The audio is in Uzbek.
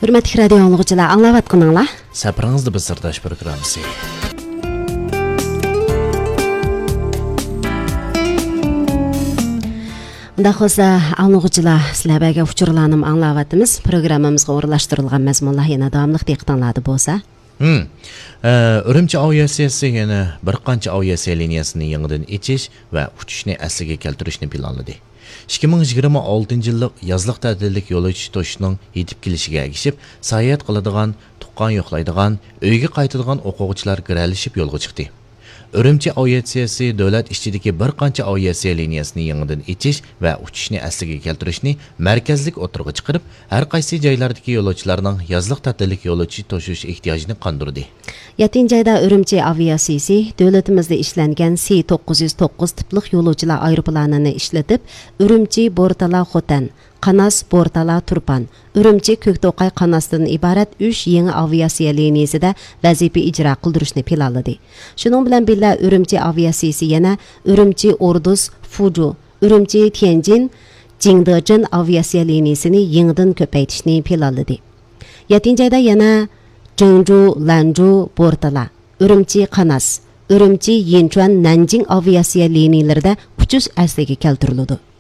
Hürmetli radio anlıqçılar, anlavatqınыңlar. Saprыңызды biz sirdaş programmasi. Unda xo'sa, anlıqçılar, sizlarga uçurlanım anlavatımız programmamızga o'rinlashtirilgan mazmunlar yana davomli diqqatinglarda bo'lsa. Urumchi aviatsiyasi yana bir qancha aviatsiya liniyasini yangidan echish va uchishni asliga keltirishni planladi. 2026 yillik yozliq ta'tillik yo'lovchi to'shining yetib kelishiga ergishib, sayohat qiladigan, tuqqan yo'qlaydigan, uyga qaytadigan o'quvchilar kiralishib yo'lga chiqdi. Urumchi aviatsiyasi davlat ichidagi bir qancha aviatsiya liniyasini yangidan echish va uchishni asliga keltirishni markazlik o'tirg'i chiqarib, har qaysi joylardagi yo'lovchilarning yozliq ta'tillik yo'lovchi to'shish ehtiyojini qondirdi. 7 ayda Urumchi aviatsiyasi davlatimizda ishlangan C909 tiplik yo'lovchilar aeroplanini ishlatib, Urumchi Bortala Xotan, Qanas Bortala Turpan, Urumchi Ko'kto'qay Qanasdan iborat 3 yangi aviatsiya liniyasida vazifa ijro qildirishni planladi. Shuning bilan birga Urumchi aviatsiyasi yana Urumchi Orduz Fuju, Urumchi Tianjin Jingdezhen aviatsiya liniyasini yangidan ko'paytirishni planladi. 7 ayda yana Zhengzhou Lanzhou Bortala, Urumchi Qanas, Urumchi Yinchuan Nanjing aviatsiya liniyalarida uchish asliga keltirildi.